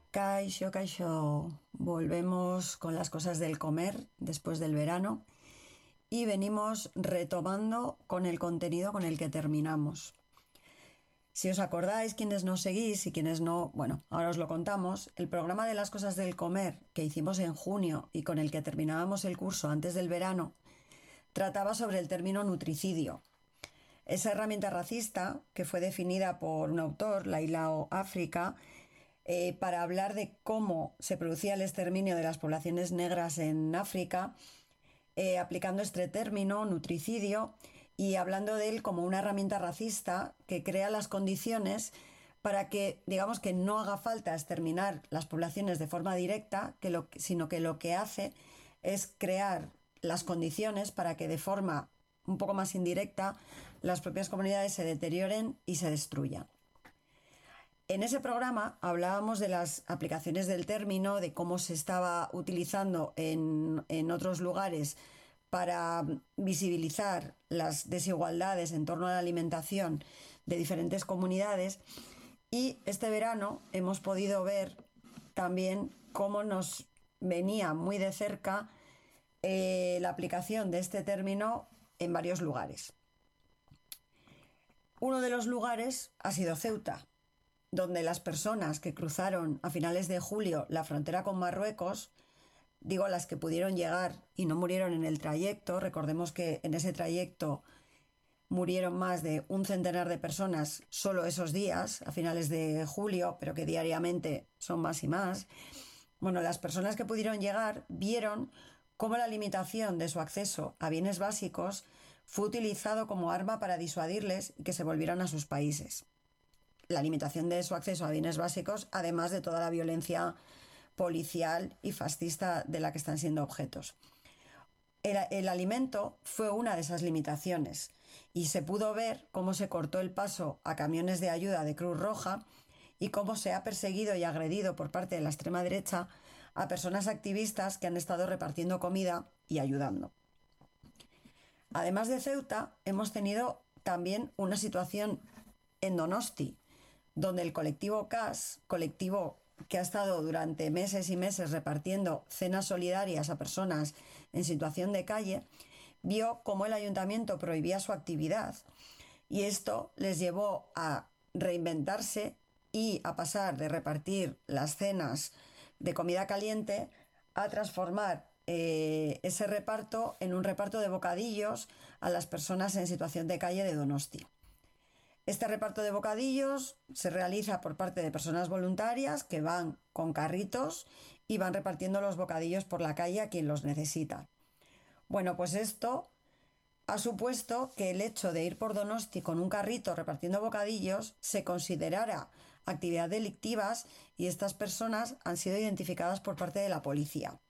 Kaixo, Kaixo, volvemos con las cosas del comer después del verano y venimos retomando con el contenido con el que terminamos. Si os acordáis, quienes nos seguís y quienes no, bueno, ahora os lo contamos, el programa de las cosas del comer que hicimos en junio y con el que terminábamos el curso antes del verano, trataba sobre el término nutricidio. Esa herramienta racista que fue definida por un autor, Lailao África, para hablar de cómo se producía el exterminio de las poblaciones negras en África, aplicando este término, nutricidio, y hablando de él como una herramienta racista que crea las condiciones para que, digamos, que no haga falta exterminar las poblaciones de forma directa, sino que lo que hace es crear las condiciones para que de forma un poco más indirecta las propias comunidades se deterioren y se destruyan. En ese programa hablábamos de las aplicaciones del término, de cómo se estaba utilizando en otros lugares para visibilizar las desigualdades en torno a la alimentación de diferentes comunidades, y este verano hemos podido ver también cómo nos venía muy de cerca la aplicación de este término en varios lugares. Uno de los lugares ha sido Ceuta, donde las personas que cruzaron a finales de julio la frontera con Marruecos, digo las que pudieron llegar y no murieron en el trayecto, recordemos que en ese trayecto murieron más de un centenar de personas solo esos días, a finales de julio, pero que diariamente son más y más. Bueno, las personas que pudieron llegar vieron cómo la limitación de su acceso a bienes básicos fue utilizado como arma para disuadirles y que se volvieran a sus países. La limitación de su acceso a bienes básicos, además de toda la violencia policial y fascista de la que están siendo objetos. El alimento fue una de esas limitaciones y se pudo ver cómo se cortó el paso a camiones de ayuda de Cruz Roja y cómo se ha perseguido y agredido por parte de la extrema derecha a personas activistas que han estado repartiendo comida y ayudando. Además de Ceuta, hemos tenido también una situación en Donosti, donde el colectivo CAS, colectivo que ha estado durante meses y meses repartiendo cenas solidarias a personas en situación de calle, vio cómo el ayuntamiento prohibía su actividad, y esto les llevó a reinventarse y a pasar de repartir las cenas de comida caliente a transformar ese reparto en un reparto de bocadillos a las personas en situación de calle de Donosti. Este reparto de bocadillos se realiza por parte de personas voluntarias que van con carritos y van repartiendo los bocadillos por la calle a quien los necesita. Bueno, pues esto ha supuesto que el hecho de ir por Donosti con un carrito repartiendo bocadillos se considerara actividad delictivas, y estas personas han sido identificadas por parte de la policía,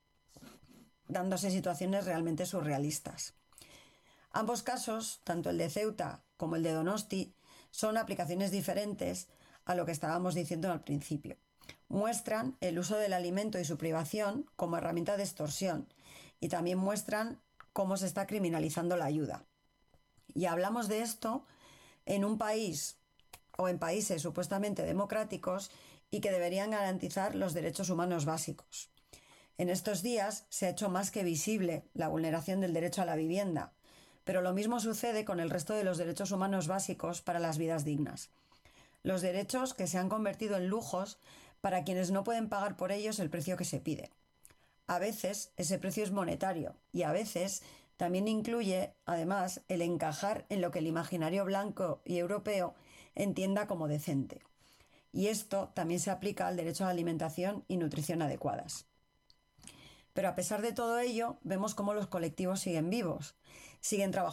dándose situaciones realmente surrealistas. Ambos casos, tanto el de Ceuta como el de Donosti, son aplicaciones diferentes a lo que estábamos diciendo al principio. Muestran el uso del alimento y su privación como herramienta de extorsión, y también muestran cómo se está criminalizando la ayuda. Y hablamos de esto en un país o en países supuestamente democráticos y que deberían garantizar los derechos humanos básicos. En estos días se ha hecho más que visible la vulneración del derecho a la vivienda, pero lo mismo sucede con el resto de los derechos humanos básicos para las vidas dignas. Los derechos que se han convertido en lujos para quienes no pueden pagar por ellos el precio que se pide. A veces ese precio es monetario, y a veces también incluye, además, el encajar en lo que el imaginario blanco y europeo entienda como decente. Y esto también se aplica al derecho a la alimentación y nutrición adecuadas. Pero a pesar de todo ello, vemos cómo los colectivos siguen vivos, siguen trabajando